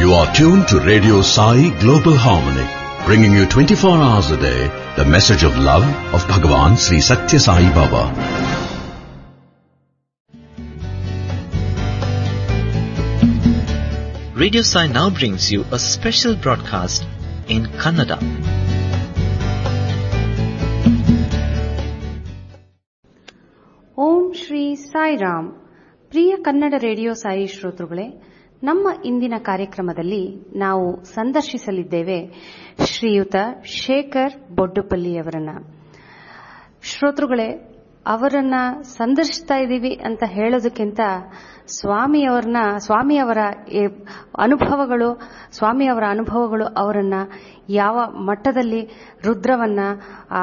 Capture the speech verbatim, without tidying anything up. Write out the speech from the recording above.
You are tuned to Radio Sai Global Harmony, bringing you twenty-four hours a day the message of love of Bhagavan Sri Satya Sai Baba. Radio Sai now brings you a special broadcast in Kannada. Om Shri Sairam. Priya Kannada radio Sai ಶ್ರೋತೃಗಳೇ, ನಮ್ಮ ಇಂದಿನ ಕಾರ್ಯಕ್ರಮದಲ್ಲಿ ನಾವು ಸಂದರ್ಶಿಸಲಿದ್ದೇವೆ ಶ್ರೀಯುತ ಶೇಖರ್ ಬೊಡ್ಡುಪಲ್ಲಿಯವರನ್ನ. ಶ್ರೋತೃಗಳೇ, ಅವರನ್ನ ಸಂದರ್ಶಿಸ್ತಾ ಇದ್ದೀವಿ ಅಂತ ಹೇಳೋದಕ್ಕಿಂತ ಸ್ವಾಮಿಯವರನ್ನ ಸ್ವಾಮಿಯವರ ಅನುಭವಗಳು ಸ್ವಾಮಿಯವರ ಅನುಭವಗಳು ಅವರನ್ನ ಯಾವ ಮಟ್ಟದಲ್ಲಿ ರುದ್ರವನ್ನ